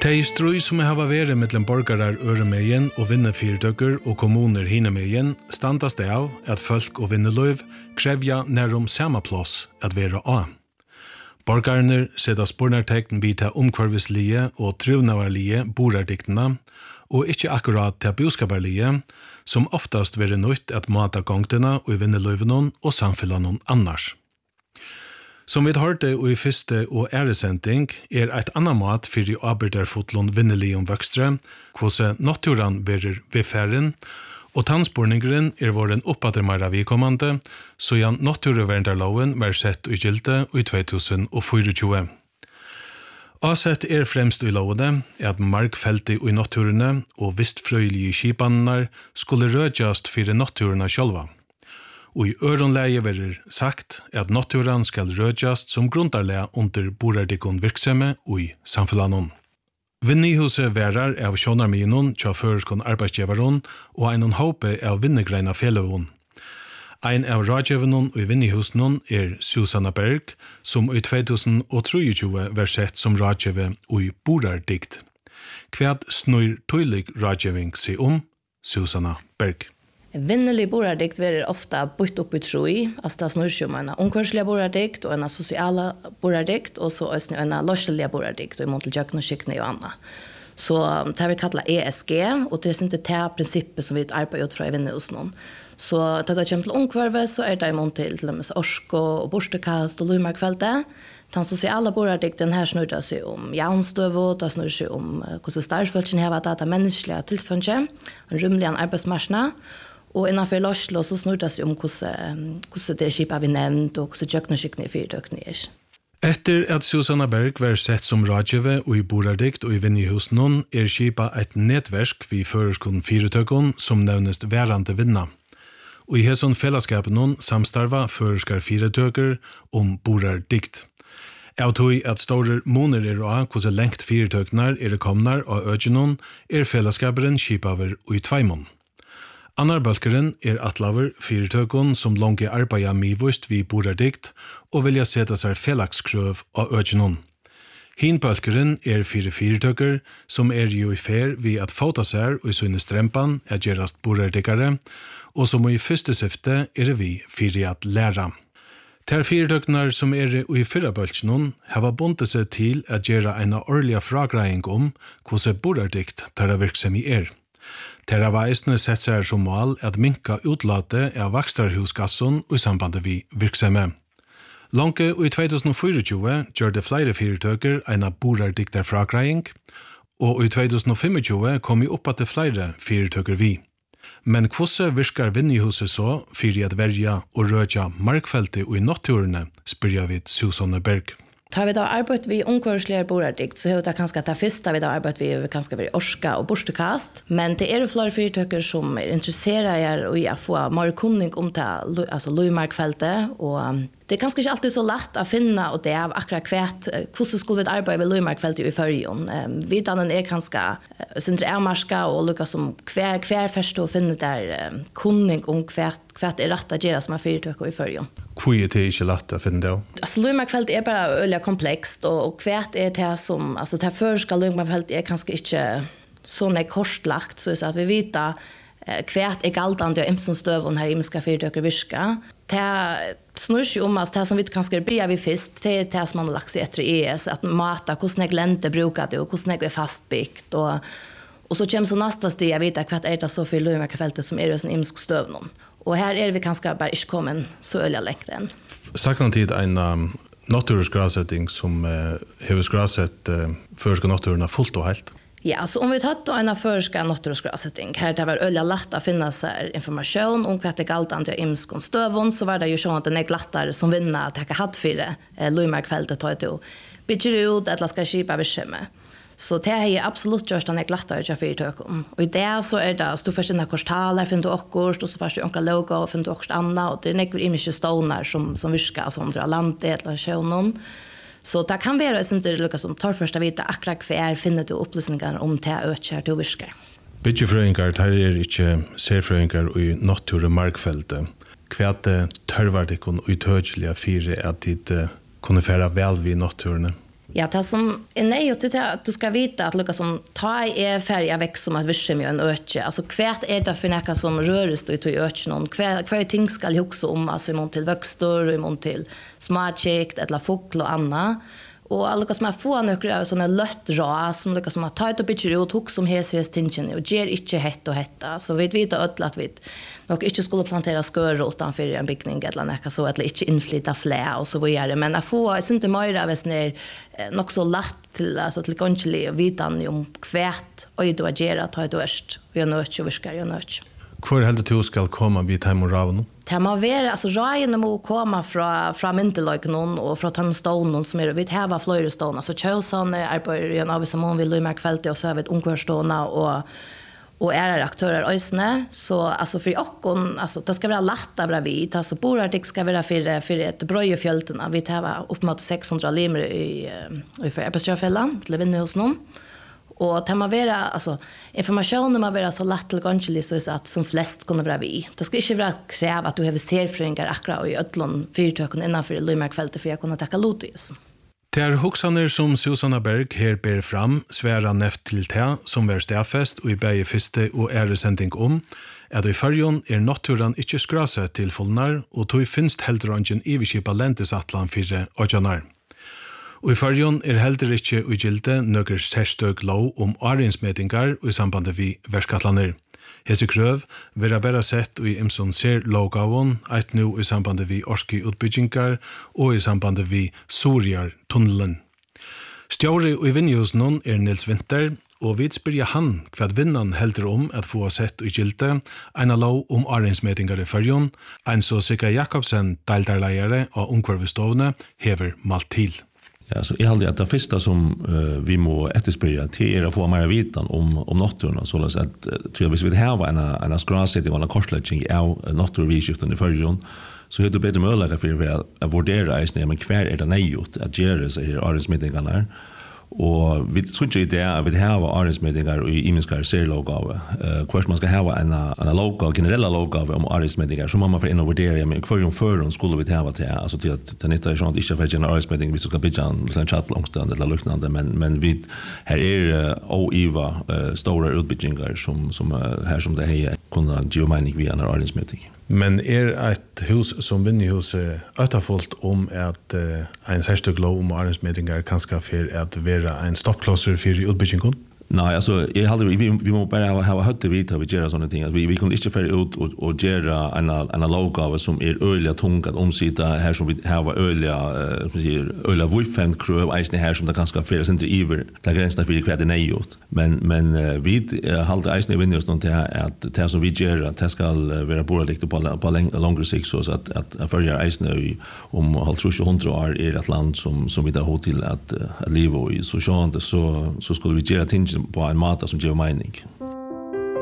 De strøy som har vært mellom borgere øremegen og vinnefyrtøkker og kommuner hinemegen standas det av at folk og vinneløv krevja nærom samme plass at være av. Borgerne setter spornartekten vid til omkvarvislige og trivnavarlige borardiktene, og ikke akkurat til boskaparlige, som oftast være nødt at mata gongtene og vinneløvene og samfunnene annars. Som vi hørte i første og æresending et annet mat for de arbeiderfotlån vinnelig om vøkstre, hvordan naturen bærer ved færen, og tannspårningeren våren oppadermere vidkommende, så jan naturvernderloven var sett i gilde i 2024. Asett fremst i lovene at markfeltet i naturene og vistfrøyelige skipanene skulle rødjast for naturene sjølva. Og i øronleie verer sagt at naturen skal rødjast som grundarlega under borardikon virksomme og i samfunnet. Vinnihuset værer av sjånarminen til føreskon arbeidsgjeveren og en håpe av vinnegreina fjeløven. En av rådgjevenen i vinnihusen Susanna Berg, som i 2023 var sett som rådgjeve i borardikt. Hva snur tydelig rådgjeving seg Susanna Berg? Vinnelig borardikt verer ofta bytt opp i troi, altså det snur seg en omkværslige borardikt og en sosiale borardikt, og så en løslige borardikt, og i måte jøkken og skikkene og annet. Så det har vi kallet ESG, og det ikke det prinsippet som vi arbeider ut fra i vinnerhusen. Så da det kommer til omkvarve, så det i måte til og med orsko og borstekast og lumarkveldet. Den sosiale borardikten her snur det seg om jaunstøvo, det snur seg om hvordan startfølelsen har vært det menneskelige tilfølelse, en rymlig arbeidsmarsjene, og innenfor Loslo så snur det seg om hvordan det skipet vi nevnt, og hvordan jøkneskikkene i fyrtøkene Etter at Susanna Berg var sett som rådgjøve og i borardikt og i vinnerhusen, skipet et nettverk vi føreskon fyrtøkken som nevnes værende vinna. Og i hesson fellesskapen samstarva føreskar fyrtøkker om borardikt. Jeg tog at store moner av hvordan lengt fyrtøkner komnar av økjennom fellesskaperen skipaver og i tveimon. Annarbølkeren atlaver fyrtøkken som langt arbeider mivust vi borardikt og vilja sette seg fellagskrøv av økjennom. Hinbølkeren fire fyrtøkker som jo i fer vi at fåta seg og i sønne strempan gerast borardikkare, og som i første syfte vi fyrir at læra. Ter fyrtøkner som i fyrra bøltsjonen hava bundet seg til at gjøre en årlig fragreiing om hvordan borardikt tar virksam i Ter hava eisne sett seg som mål at minka utlate av vakstarhusgasson og i sambandet vi virksomme. Lange i 2024 gjør det flere fyrtøkker en borardikter fragreiing, og i 2025 kom vi opp at det flere fyrtøkker vi. Men hvordan virkar vinnerhuset så for at verja og rødja markfeltet og i naturene, spør jeg vidt Susanne Berg. Tar vi da arbeid vi omkvarslige borardikt, så har vi da kanskje det første vi da arbeid vi kanskje ved orska og borstekast, men det flere fyrtøkker som interesserer i å få mer kunning om det, altså løymarkfeltet, og det kanskje ikke alltid så lett å finne og det av akkurat hvert, hvordan skulle vi arbeide ved løymarkfeltet i førjen. Vidanen kanskje sindre avmarska og lukka som hver først å finne der kunning om hvert rett å gjøre som fyrtøkker i førjen. Hvor det ikke lett å finne det? Altså, løymarkfeltet bare øyelig komplekst, og hvert det som, altså, det først løymarkfeltet kanskje ikke sånn kortlagt, så at vi vet hvert galtande og imsonstøvun her imiska fyrtøkker virka. Det snur seg om at det som vi kanskje blir vi først, det det som man har lagt seg etter ES, at mata, hvordan jeg lente bruker det, og hvordan jeg fastbyggt, og så kommer så neste sted jeg vet hva det så for løymarkfeltet som i sånn imisk støvn. Og her vi kanskje bare ikke kommet så øyelig lengt enn. Sakna tid en naturskratsetting som har skratsett føreska naturerna fullt og helt? Ja, så om vi tatt en føreska naturskratsetting, her det var øyelig lett å finne seg informasjon om hva det galt an til imsk om støvun, så var det jo sånn at det lettere som vinner at jeg ikke hadde fire løymarkfeltet tar til å bygge ut eller skal skipa virksomme. Så det absolutt gjørst den lettere til fyrtøkken. Og i det så det, så du først inn korstaler, finner du akkurst, og så først du onkel logo, finner du akkurst annet, og det nekker ikke ståner som virker, som drar landet eller sjønnen. Så det kan være som tar først å vite akkurat hver finner du opplysninger om det øker til å virke. Byggefrøyngar, her ikke serfrøyngar i natur- og markfeltet. Hva tørvar det kun utødelige fire at de kunne fære vel vid naturene? Ja, det som är nej till att du ska veta att lucka som ta är färja växt som att vissa med en öke. Alltså kvärt är det för näka som rörs då i öken någon. Kvar ting ska ju också om alltså imon till växter, imon till smartchikt eller fågel och anna. Och alla som får några såna lött ra som lucka som att ta ett pitcher ut hus som hes tingen och ger inte hett och hetta. Så vi vet att vi nog inte skulle plantera skör utanför en byggning eller näka så eller inte inflyta flä och så vidare. Men jag får inte mer av när nog så lätt till alltså till kanske vitan om kvärt och då agera ta ett värst. Vi har nöt och viskar jag nöt. Hvor heldur du skal komma vid hem och ravn? Det må være, altså rajen må komma fra mynteløyken og fra tømstånden som vi har flere stånd. Altså Kjøsson arbeider i en avisamon vil i Merkfeltet, og så har vi et ungkvarstående og aktører øysene. Så altså for okken, altså det skal være lett av vi. Altså borartik skal være for et brøy i fjøltene. Vi har opp mot 600 limer i Ebbeskjøfjellet, til å vinne hos noen. Och det måste vara alltså informationen måste vara så lätt tillgänglig så att som flest kunde vara vi. Det ska inte vara kräva att du har serfröingar akkurat i ödlon fyrtöken innanför Lymarkfältet för att kunna täcka lotis. Det är hoksaner som Susanna Berg her ber fram svära neft till det som är stafest och i bäge fyrste och äresending om at i fyrjon naturen ikke skrase til fullnar og tog finst heldrangen i vikipa lentesatlan fyrre åjanar. Og i fyrjon heller ikke ugilde nøkker særstøk lov om arinsmetingar og i sambandet vi verskatlaner. Hese krøv vera bara sett i imson ser lovgavon, eit nu i sambandet vi orski utbyggingar og i sambandet vi Sorjar tunnelen. Stjauri og i Vinjusnon Nils Winter, og vi spyrja han hva vinnan heldur om at få sett i gilde en lov om arinsmetingar i fyrjon, en så Sigga Jakobsen, deildarleiare av Ungkvarvestovne, hever malt til. Ja, så jag hade att det första som vi må efterspyrja till att få mer vitan om naturen så att tror jag vi har en skrassättning och en korsläggning av naturvårdsskiften i förrjun så hur det bättre möjlighet för att värdera isne men kvar är det nejut att göra så här arbetsmeetingarna och vi söker det att vi har arbetsmeetingar i imenskar serlogave kvart man ska ha en lokal generella logave om arbetsmeetingar som man får in och värdera men kvar för skulle vi ha till alltså till att det inte är sånt inte för generella arbetsmeeting vi ska bidra en chat långstående eller liknande men vi här är oiva stora utbildningar som här som det är kunna geomanik via en arbetsmeeting. Men ett hus som Vinjehus ötafullt om att en särskild lov om arbetsmeetingar kanske för att vara en stoppklosser för utbyggingen? Nej, alltså vi må bara ha hött det vita vi gör såna ting. Vi kan inte för ut och göra en logave som är öliga tung att omsätta här som vi har öliga wifan crew isne här som det ganska för center över där gränsen för det är gjort. Men vi håller isne Windows någon till att det som vi gör att det ska vara bordigt på längre sikt så att följa isne om halt 100 år är ett land som vi där har till att leva i så skulle vi göra ting på en mat som ger mening.